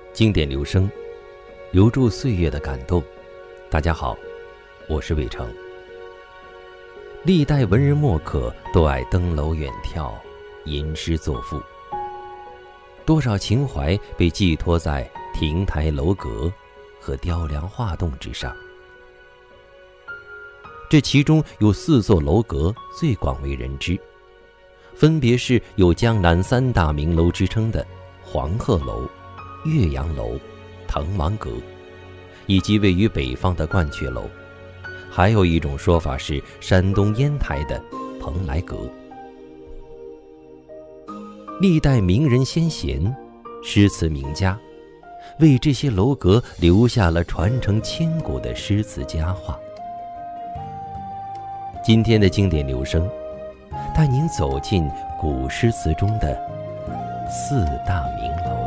经典留声，留住岁月的感动。大家好，我是伟成。历代文人墨客都爱登楼远眺，吟诗作赋，多少情怀被寄托在亭台楼阁和雕梁画栋之上。这其中有4座楼阁最广为人知，分别是有江南3大名楼之称的黄鹤楼、岳阳楼、滕王阁，以及位于北方的鹳雀楼。还有一种说法是山东烟台的蓬莱阁。历代名人先贤、诗词名家为这些楼阁留下了传承千古的诗词佳话。今天的经典留声，带您走进古诗词中的4大名楼。